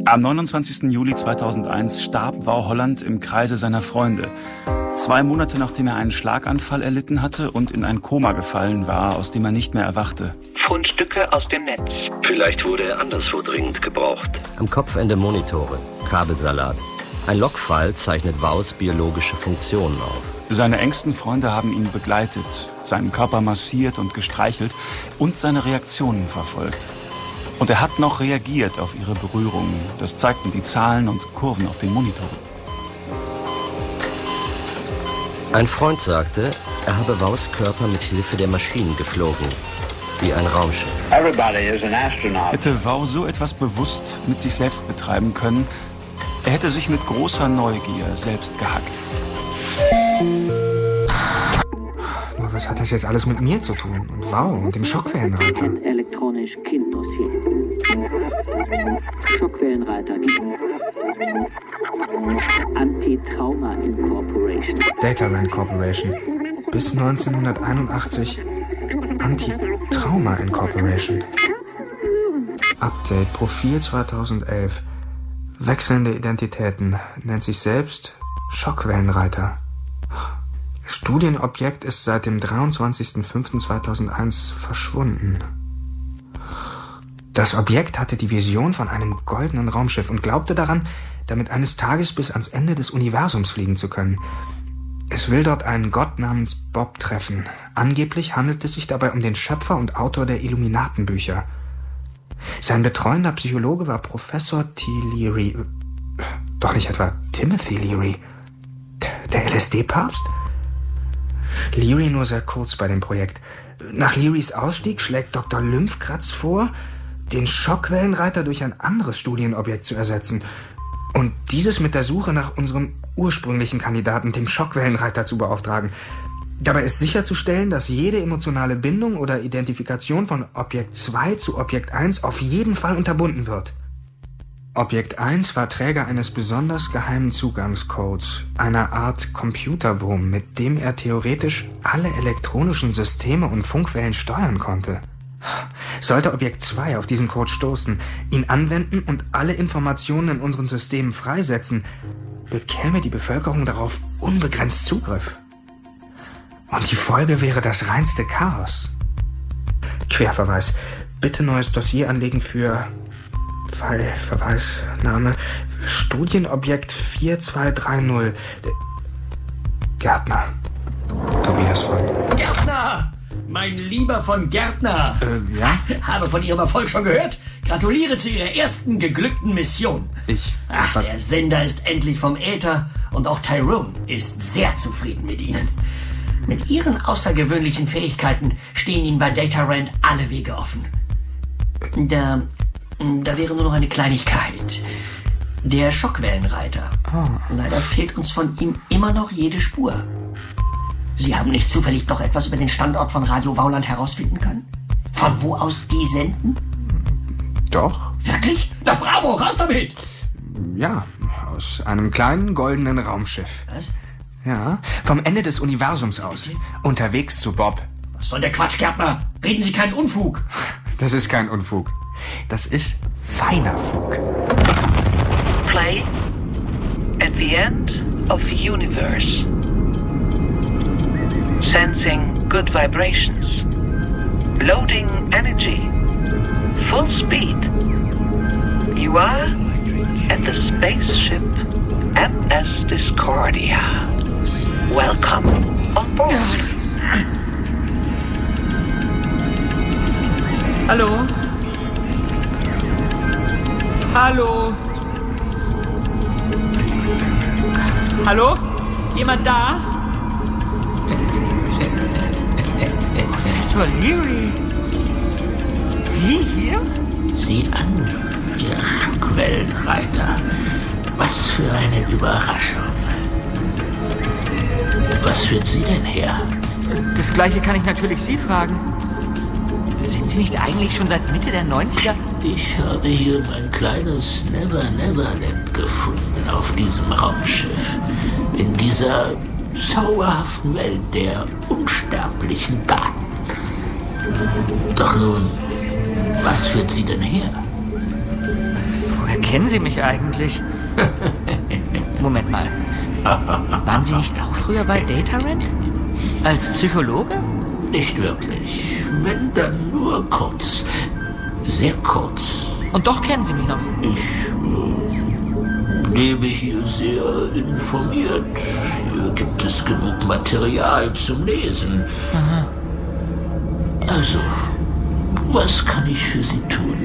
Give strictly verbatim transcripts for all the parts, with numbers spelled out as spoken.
Am neunundzwanzigsten Juli zweitausendeins starb Wau Holland im Kreise seiner Freunde. Zwei Monate nachdem er einen Schlaganfall erlitten hatte und in ein Koma gefallen war, aus dem er nicht mehr erwachte. Fundstücke aus dem Netz. Vielleicht wurde er anderswo dringend gebraucht. Am Kopfende Monitore, Kabelsalat. Ein Logfile zeichnet Waus biologische Funktionen auf. Seine engsten Freunde haben ihn begleitet, seinen Körper massiert und gestreichelt und seine Reaktionen verfolgt. Und er hat noch reagiert auf ihre Berührungen. Das zeigten die Zahlen und Kurven auf den Monitoren. Ein Freund sagte, er habe Waus Körper mit Hilfe der Maschinen geflogen, wie ein Raumschiff. Hätte Wau so etwas bewusst mit sich selbst betreiben können, er hätte sich mit großer Neugier selbst gehackt. Nur was hat das jetzt alles mit mir zu tun? Und Wau und dem Schockwellenreiter? Elektronisch Kinddossier. Schockwellenreiter. Anti-Trauma Incorporation. Datarand Corporation. Bis neunzehnhunderteinundachtzig Anti-Trauma Incorporation. Update Profil zweitausendelf. Wechselnde Identitäten. Nennt sich selbst Schockwellenreiter. Studienobjekt ist seit dem dreiundzwanzigsten fünften zweitausendeins verschwunden. Das Objekt hatte die Vision von einem goldenen Raumschiff und glaubte daran, damit eines Tages bis ans Ende des Universums fliegen zu können. Es will dort einen Gott namens Bob treffen. Angeblich handelt es sich dabei um den Schöpfer und Autor der Illuminatenbücher. Sein betreuender Psychologe war Professor T. Leary. Doch nicht etwa Timothy Leary. Der L S D-Papst? Leary nur sehr kurz bei dem Projekt. Nach Learys Ausstieg schlägt Doktor Lymphkratz vor, den Schockwellenreiter durch ein anderes Studienobjekt zu ersetzen und dieses mit der Suche nach unserem ursprünglichen Kandidaten, dem Schockwellenreiter, zu beauftragen. Dabei ist sicherzustellen, dass jede emotionale Bindung oder Identifikation von Objekt zwei zu Objekt eins auf jeden Fall unterbunden wird. Objekt eins war Träger eines besonders geheimen Zugangscodes, einer Art Computerwurm, mit dem er theoretisch alle elektronischen Systeme und Funkwellen steuern konnte. Sollte Objekt zwei auf diesen Code stoßen, ihn anwenden und alle Informationen in unseren Systemen freisetzen, bekäme die Bevölkerung darauf unbegrenzt Zugriff. Und die Folge wäre das reinste Chaos. Querverweis. Bitte neues Dossier anlegen für Fall, Verweis, Name, Studienobjekt vier zwei drei null. Gärtner. Tobias von Gärtner! Mein lieber von Gärtner! Äh, ja? Habe von Ihrem Erfolg schon gehört. Gratuliere zu Ihrer ersten geglückten Mission. Ich... Ach, was? der Sender ist endlich vom Äther und auch Tyrone ist sehr zufrieden mit Ihnen. Mit Ihren außergewöhnlichen Fähigkeiten stehen Ihnen bei Datarand alle Wege offen. Da, da wäre nur noch eine Kleinigkeit. Der Schockwellenreiter. Oh. Leider fehlt uns von ihm immer noch jede Spur. Sie haben nicht zufällig doch etwas über den Standort von Radio Wauland herausfinden können? Von wo aus die senden? Doch. Wirklich? Na bravo, raus damit! Ja, aus einem kleinen goldenen Raumschiff. Was? Ja, vom Ende des Universums aus. Bitte? Unterwegs zu Bob. Was soll der Quatsch, Gärtner? Reden Sie keinen Unfug. Das ist kein Unfug. Das ist feiner Fug. Play at the end of the universe. Sensing good vibrations. Loading energy. Full speed. You are at the spaceship M S Discordia. Welcome on board. Hallo? Hallo? Hallo? Jemand da? Professor Leary? Sie hier? Sieh an, Ihr Schockwellenreiter. Was für eine Überraschung. Was führt Sie denn her? Das Gleiche kann ich natürlich Sie fragen. Sind Sie nicht eigentlich schon seit Mitte der neunziger? Ich habe hier mein kleines Never Neverland gefunden auf diesem Raumschiff. In dieser zauberhaften Welt der unsterblichen Daten. Doch nun, was führt Sie denn her? Woher kennen Sie mich eigentlich? Moment mal. Waren Sie nicht auch früher bei DataRent? Als Psychologe? Nicht wirklich. Wenn dann nur kurz. Sehr kurz. Und doch kennen Sie mich noch? Ich äh, lebe hier sehr informiert. Hier gibt es genug Material zum Lesen. Aha. Also, was kann ich für Sie tun?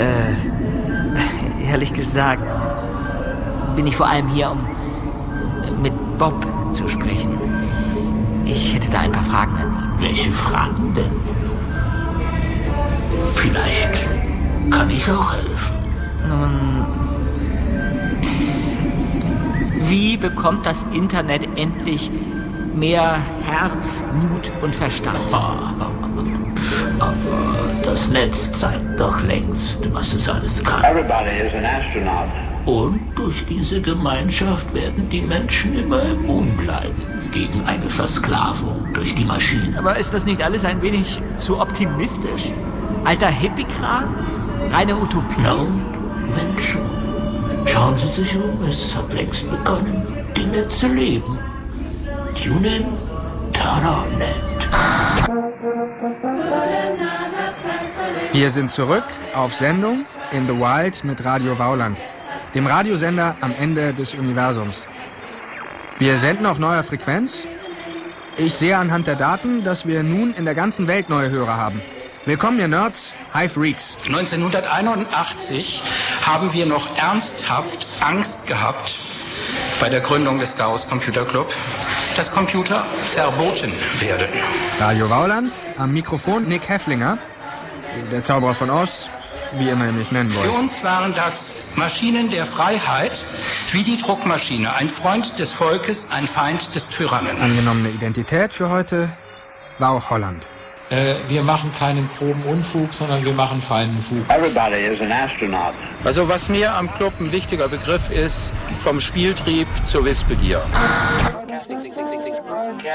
Äh, ehrlich gesagt bin ich vor allem hier, um mit Bob zu sprechen. Ich hätte da ein paar Fragen an ihn. Welche Fragen denn? Vielleicht kann ich auch helfen. Nun, wie bekommt das Internet endlich mehr Herz, Mut und Verstand? Aber das Netz zeigt doch längst, was es alles kann. Everybody is an astronaut. Und durch diese Gemeinschaft werden die Menschen immer immun bleiben gegen eine Versklavung durch die Maschine. Aber ist das nicht alles ein wenig zu optimistisch? Alter Hippie-Kram? Reine Utopie? No, wenn schon. Schauen Sie sich um, es hat längst begonnen. Die Netze leben. Tune in, turn on net. Wir sind zurück auf Sendung in the Wild mit Radio Vauland, dem Radiosender am Ende des Universums. Wir senden auf neuer Frequenz. Ich sehe anhand der Daten, dass wir nun in der ganzen Welt neue Hörer haben. Willkommen, ihr Nerds, Hi Freaks. neunzehnhunderteinundachtzig haben wir noch ernsthaft Angst gehabt bei der Gründung des Chaos Computer Club, dass Computer verboten werden. Radio Vauland, am Mikrofon Nick Hefflinger, der Zauberer von Oz, wie immer ihr mich nennen wollt. Für uns waren das Maschinen der Freiheit, wie die Druckmaschine, ein Freund des Volkes, ein Feind des Tyrannen. Angenommene Identität für heute war auch Holland. Äh, wir machen keinen groben Unfug, sondern wir machen feinen Fug. Everybody is an astronaut. Also was mir am Club ein wichtiger Begriff ist, vom Spieltrieb zur Wissbegier.